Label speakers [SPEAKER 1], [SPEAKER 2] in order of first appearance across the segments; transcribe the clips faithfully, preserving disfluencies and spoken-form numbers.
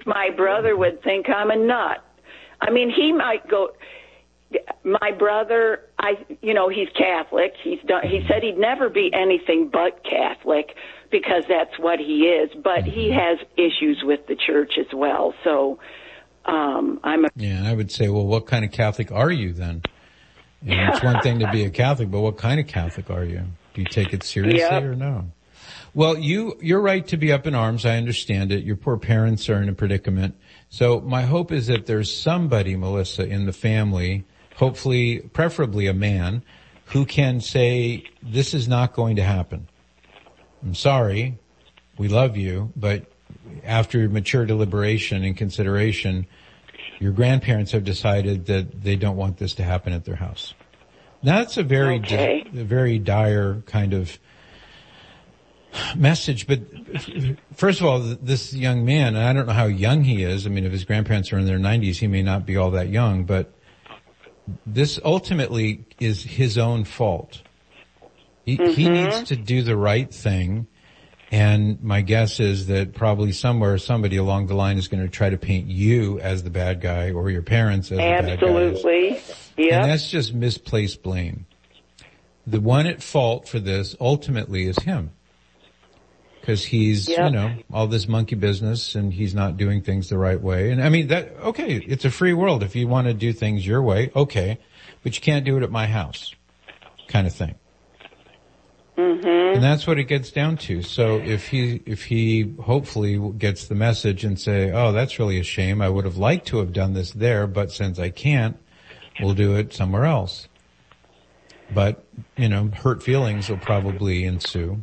[SPEAKER 1] my brother would think I'm a nut. I mean, he might go, my brother, I, you know, he's Catholic. He's done, he said he'd never be anything but Catholic because that's what he is, but he has issues with the church as well. So, um, I'm a...
[SPEAKER 2] Yeah, I would say, well, what kind of Catholic are you then? You know, it's one thing to be a Catholic, but what kind of Catholic are you? Do you take it seriously yep. or no? Well, you, you're right to be up in arms. I understand it. Your poor parents are in a predicament. So my hope is that there's somebody, Melissa, in the family, hopefully, preferably a man, who can say, this is not going to happen. I'm sorry. We love you, but after mature deliberation and consideration, your grandparents have decided that they don't want this to happen at their house. Now, that's a very,
[SPEAKER 1] okay.
[SPEAKER 2] di- a very dire kind of message. But first of all, this young man, and I don't know how young he is. I mean, if his grandparents are in their nineties, he may not be all that young, but this ultimately is his own fault. He, mm-hmm. he needs to do the right thing. And my guess is that probably somewhere somebody along the line is going to try to paint you as the bad guy or your parents as
[SPEAKER 1] Absolutely.
[SPEAKER 2] the bad guys.
[SPEAKER 1] Absolutely. Yeah.
[SPEAKER 2] And that's just misplaced blame. The one at fault for this ultimately is him. Cause he's, yep. you know, all this monkey business and he's not doing things the right way. And I mean that, okay, it's a free world. If you want to do things your way, okay, but you can't do it at my house kind of thing.
[SPEAKER 1] Mm-hmm.
[SPEAKER 2] And that's what it gets down to. So if he, if he hopefully gets the message and say, oh, that's really a shame. I would have liked to have done this there, but since I can't, we'll do it somewhere else. But, you know, hurt feelings will probably ensue.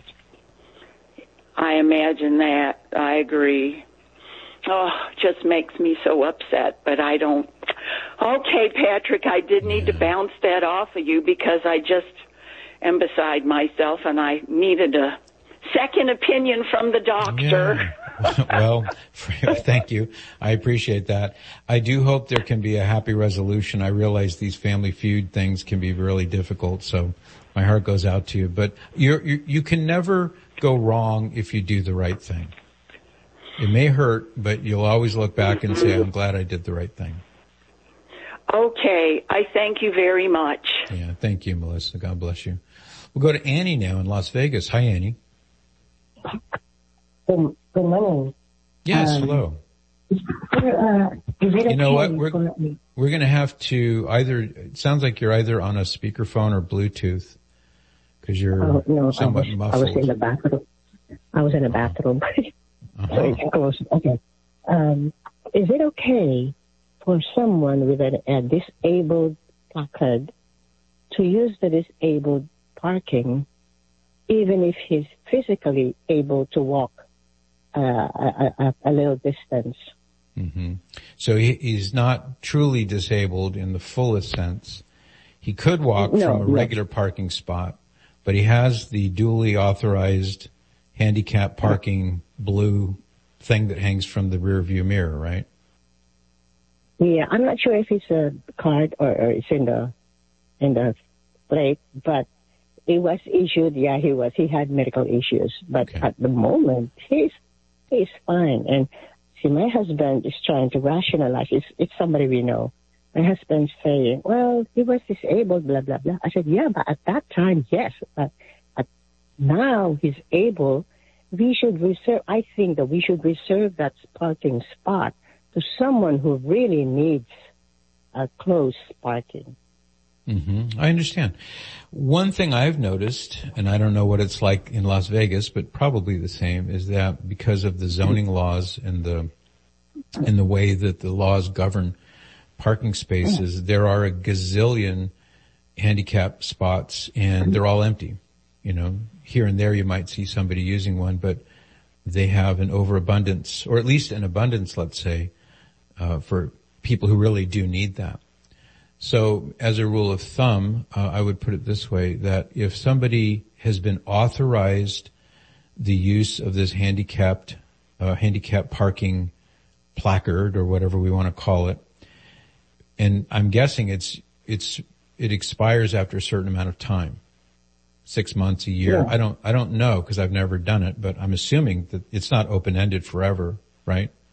[SPEAKER 1] I imagine that. I agree. Oh, just makes me so upset, but I don't. Okay, Patrick, I did need yeah. to bounce that off of you because I just am beside myself and I needed a second opinion from the doctor.
[SPEAKER 2] Yeah. Well, thank you. I appreciate that. I do hope there can be a happy resolution. I realize these family feud things can be really difficult, so my heart goes out to you. But you're, you you can never go wrong if you do the right thing. It may hurt, but you'll always look back and say, I'm glad I did the right thing.
[SPEAKER 1] Okay. I thank you very much.
[SPEAKER 2] Yeah, thank you, Melissa. God bless you. We'll go to Annie now in Las Vegas. Hi, Annie.
[SPEAKER 3] Good, good morning.
[SPEAKER 2] Yes,
[SPEAKER 3] um,
[SPEAKER 2] hello.
[SPEAKER 3] Uh, is it
[SPEAKER 2] you know what?
[SPEAKER 3] okay
[SPEAKER 2] We're,
[SPEAKER 3] for-
[SPEAKER 2] we're going to have to either, it sounds like you're either on a speakerphone or Bluetooth because you're
[SPEAKER 3] oh, no,
[SPEAKER 2] somewhat
[SPEAKER 3] I was,
[SPEAKER 2] muffled.
[SPEAKER 3] I was in the bathroom. I was in the bathroom.
[SPEAKER 2] Uh-huh.
[SPEAKER 3] So it's close. Okay. Um, is it okay for someone with an, a disabled placard to use the disabled parking even if he's physically able to walk uh, a, a, a little distance?
[SPEAKER 2] Mm-hmm. So he, he's not truly disabled in the fullest sense. He could walk
[SPEAKER 3] no,
[SPEAKER 2] from a
[SPEAKER 3] no.
[SPEAKER 2] regular parking spot, but he has the duly authorized handicap parking blue thing that hangs from the rear view mirror, right?
[SPEAKER 3] Yeah, I'm not sure if it's a card or, or it's in the in the plate, but it was issued. Yeah, he was. He had medical issues, but
[SPEAKER 2] okay.
[SPEAKER 3] at the moment he's he's fine. And see, my husband is trying to rationalize. It's it's somebody we know. My husband's saying, "Well, he was disabled, blah blah blah." I said, "Yeah, but at that time, yes, but at now he's able." We should reserve. I think that we should reserve that parking spot to someone who really needs a close parking.
[SPEAKER 2] Mm-hmm. I understand. One thing I've noticed, and I don't know what it's like in Las Vegas, but probably the same, is that because of the zoning laws and the and the way that the laws govern parking spaces, there are a gazillion handicap spots, and they're all empty. You know, here and there you might see somebody using one, but they have an overabundance, or at least an abundance, let's say, uh, for people who really do need that. So as a rule of thumb, uh, I would put it this way, that if somebody has been authorized the use of this handicapped, uh, handicap parking placard or whatever we want to call it, and I'm guessing it's, it's, it expires after a certain amount of time. Six months, a year.
[SPEAKER 3] Yeah.
[SPEAKER 2] I don't, I don't know because I've never done it, but I'm assuming that it's not open-ended forever, right?